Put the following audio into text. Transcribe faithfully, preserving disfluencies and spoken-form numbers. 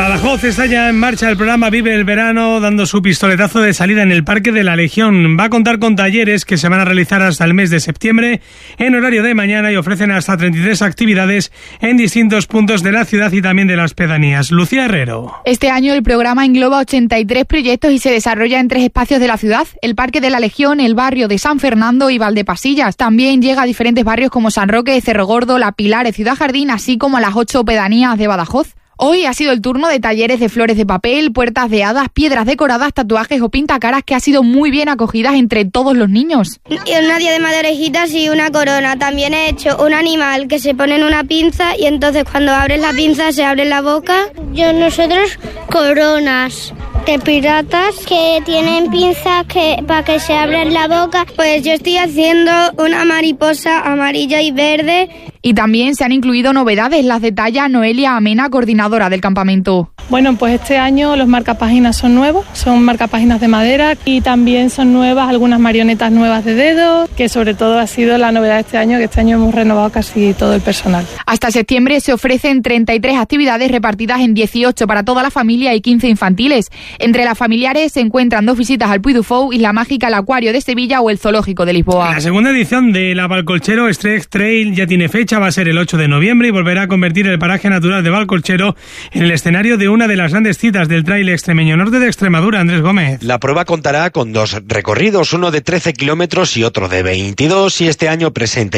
Badajoz está ya en marcha el programa Vive el Verano, dando su pistoletazo de salida en el Parque de la Legión. Va a contar con talleres que se van a realizar hasta el mes de septiembre en horario de mañana y ofrecen hasta treinta y tres actividades en distintos puntos de la ciudad y también de las pedanías. Lucía Herrero. Este año el programa engloba ochenta y tres proyectos y se desarrolla en tres espacios de la ciudad: el Parque de la Legión, el barrio de San Fernando y Valdepasillas. También llega a diferentes barrios como San Roque, Cerro Gordo, La Pilar y Ciudad Jardín, así como a las ocho pedanías de Badajoz. Hoy ha sido el turno de talleres de flores de papel, puertas de hadas, piedras decoradas, tatuajes o pintacaras, que ha sido muy bien acogidas entre todos los niños. Y una diadema de orejitas y una corona. También he hecho un animal que se pone en una pinza y entonces cuando abres la pinza se abre la boca. Yo nosotros coronas de piratas que tienen pinzas que para que se abran la boca. Pues yo estoy haciendo una mariposa amarilla y verde. Y también se han incluido novedades, las detalla Noelia Amena, coordinadora del campamento. Bueno, pues este año los marcapáginas son nuevos, son marcapáginas de madera y también son nuevas algunas marionetas nuevas de dedo, que sobre todo ha sido la novedad de este año, que este año hemos renovado casi todo el personal. Hasta septiembre se ofrecen treinta y tres actividades repartidas en dieciocho para toda la familia y quince infantiles. Entre las familiares se encuentran dos visitas al Puy du Fou, Isla Mágica, el Acuario de Sevilla o el Zoológico de Lisboa. La segunda edición de la Valcolchero Stretch Trail ya tiene fecha. Va a ser el ocho de noviembre y volverá a convertir el paraje natural de Valcolchero en el escenario de una de las grandes citas del trail extremeño norte de Extremadura. Andrés Gómez. La prueba contará con dos recorridos, uno de trece kilómetros y otro de veintidós, y este año presente